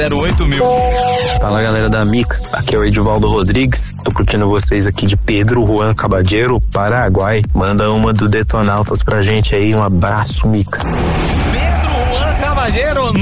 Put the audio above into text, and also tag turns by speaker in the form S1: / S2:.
S1: 08 mil.
S2: Fala galera da Mix, aqui é o Edivaldo Rodrigues, tô curtindo vocês aqui de Pedro Juan Cabadeiro, Paraguai. Manda uma do Detonautas pra gente aí, um abraço Mix.
S1: Pedro Juan Cabadeiro,